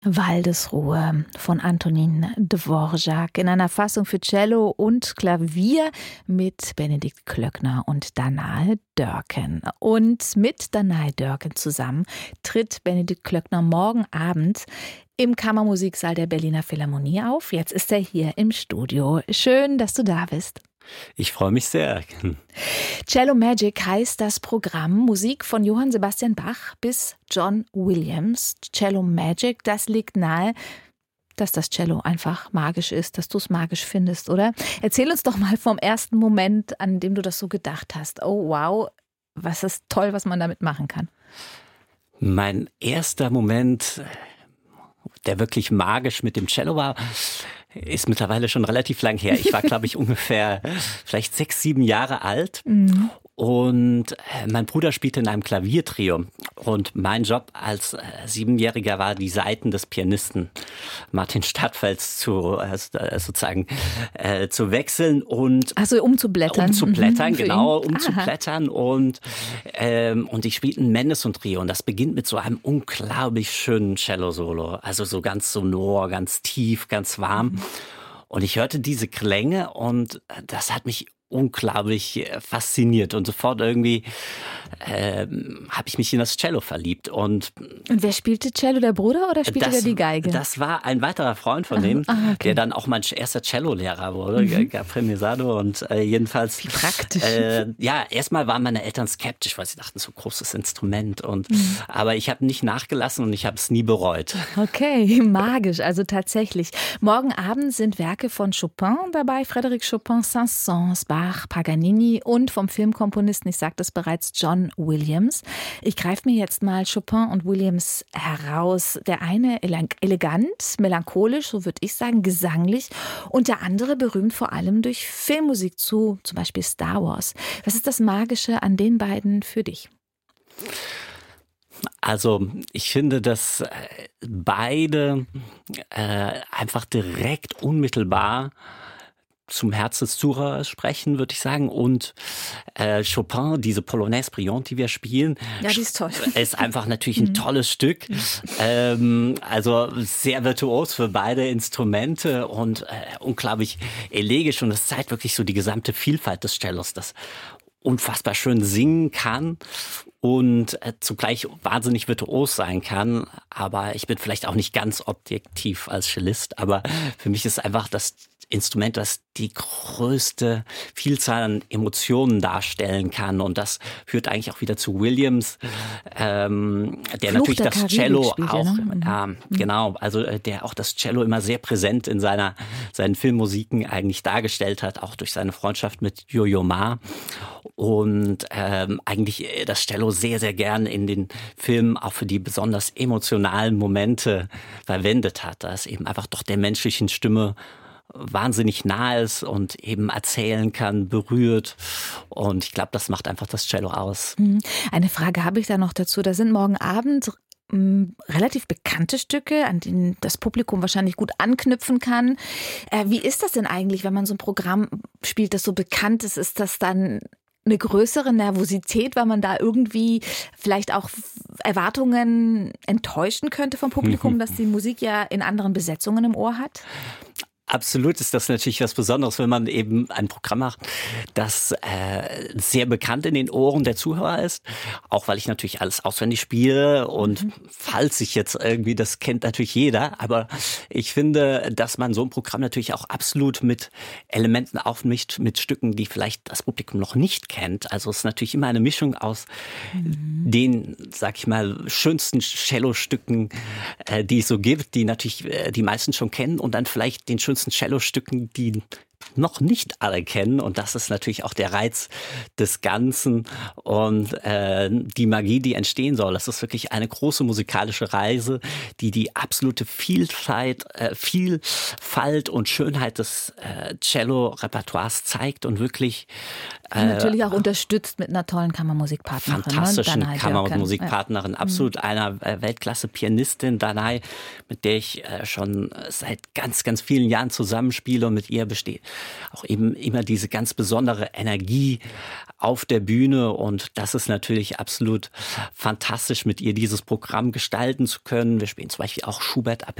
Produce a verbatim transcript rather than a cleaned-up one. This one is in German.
Waldesruhe von Antonin Dvorak in einer Fassung für Cello und Klavier mit Benedikt Klöckner und Danae Dörken. Und mit Danae Dörken zusammen tritt Benedikt Klöckner morgen Abend im Kammermusiksaal der Berliner Philharmonie auf. Jetzt ist er hier im Studio. Schön, dass du da bist. Ich freue mich sehr. Cello Magic heißt das Programm. Musik von Johann Sebastian Bach bis John Williams. Cello Magic, das liegt nahe, dass das Cello einfach magisch ist, dass du es magisch findest, oder? Erzähl uns doch mal vom ersten Moment, an dem du das so gedacht hast. Oh wow, was ist toll, was man damit machen kann. Mein erster Moment, der wirklich magisch mit dem Cello war, ist mittlerweile schon relativ lang her. Ich war, glaube ich, ungefähr vielleicht sechs, sieben Jahre alt. Mhm. Und mein Bruder spielte in einem Klaviertrio. Und mein Job als Siebenjähriger war, die Saiten des Pianisten Martin Stadtfels zu, äh, sozusagen äh, zu wechseln und also umzublättern. Umzublättern, mhm, genau, umzublättern. Und, ähm, und ich spielte ein Mendelssohn-Trio. Und das beginnt mit so einem unglaublich schönen Cello-Solo. Also so ganz sonor, ganz tief, ganz warm. Mhm. Und ich hörte diese Klänge und das hat mich unglaublich fasziniert und sofort irgendwie ähm, habe ich mich in das Cello verliebt. Und, und wer spielte Cello, der Bruder oder spielte das, der die Geige? Das war ein weiterer Freund von dem, ah, okay. der dann auch mein erster Cello-Lehrer wurde, mhm. Gabriel Mesado. Und äh, jedenfalls... Wie praktisch. Äh, ja, erstmal waren meine Eltern skeptisch, weil sie dachten, so großes Instrument. Und, mhm. Aber ich habe nicht nachgelassen und ich habe es nie bereut. Okay, magisch, also tatsächlich. Morgen Abend sind Werke von Chopin dabei, Frédéric Chopin, Saint-Saëns, Bach, Paganini und vom Filmkomponisten, ich sagte es bereits, John Williams. Ich greife mir jetzt mal Chopin und Williams heraus. Der eine elegant, melancholisch, so würde ich sagen, gesanglich und der andere berühmt vor allem durch Filmmusik zu, zum Beispiel Star Wars. Was ist das Magische an den beiden für dich? Also ich finde, dass beide äh, einfach direkt unmittelbar zum Herzen des Zuhörers sprechen, würde ich sagen. Und äh, Chopin, diese Polonaise brillante, die wir spielen, ja, die ist toll. Ist einfach natürlich ein tolles Stück. Ähm, also sehr virtuos für beide Instrumente und äh, unglaublich elegisch. Und das zeigt wirklich so die gesamte Vielfalt des Cellos, das unfassbar schön singen kann und äh, zugleich wahnsinnig virtuos sein kann. Aber ich bin vielleicht auch nicht ganz objektiv als Cellist, aber für mich ist einfach das Instrument, das die größte Vielzahl an Emotionen darstellen kann. Und das führt eigentlich auch wieder zu Williams, ähm, der Fluch natürlich der das Karibik Cello spielt, auch, ne? ähm, mhm. genau, also äh, der auch das Cello immer sehr präsent in seiner seinen Filmmusiken eigentlich dargestellt hat, auch durch seine Freundschaft mit Yo-Yo Ma. Und ähm, eigentlich das Cello sehr, sehr gern in den Filmen auch für die besonders emotionalen Momente verwendet hat. Da es eben einfach doch der menschlichen Stimme wahnsinnig nahe ist und eben erzählen kann, berührt. Und ich glaube, das macht einfach das Cello aus. Eine Frage habe ich da noch dazu. Da sind morgen Abend m, relativ bekannte Stücke, an denen das Publikum wahrscheinlich gut anknüpfen kann. Äh, wie ist das denn eigentlich, wenn man so ein Programm spielt, das so bekannt ist? Ist das dann eine größere Nervosität, weil man da irgendwie vielleicht auch Erwartungen enttäuschen könnte vom Publikum, dass die Musik ja in anderen Besetzungen im Ohr hat? Absolut ist das natürlich was Besonderes, wenn man eben ein Programm macht, das äh, sehr bekannt in den Ohren der Zuhörer ist. Auch weil ich natürlich alles auswendig spiele und mhm. falls ich jetzt irgendwie, das kennt natürlich jeder, aber ich finde, dass man so ein Programm natürlich auch absolut mit Elementen aufmischt, mit Stücken, die vielleicht das Publikum noch nicht kennt. Also es ist natürlich immer eine Mischung aus mhm. den, sag ich mal, schönsten Cello-Stücken, äh, die es so gibt, die natürlich äh, die meisten schon kennen und dann vielleicht den schönsten Cello-Stücken, die noch nicht alle kennen. Und das ist natürlich auch der Reiz des Ganzen und äh, die Magie, die entstehen soll. Das ist wirklich eine große musikalische Reise, die die absolute Vielfalt, äh, Vielfalt und Schönheit des äh, Cello-Repertoires zeigt und wirklich äh, natürlich auch unterstützt mit einer tollen Kammermusikpartnerin. Fantastischen Danae Kammermusikpartnerin, ja. absolut mhm. einer äh, Weltklasse-Pianistin, Danae, mit der ich äh, schon seit ganz, ganz vielen Jahren zusammenspiele und mit ihr besteht auch eben immer diese ganz besondere Energie auf der Bühne. Und das ist natürlich absolut fantastisch, mit ihr dieses Programm gestalten zu können. Wir spielen zum Beispiel auch Schubert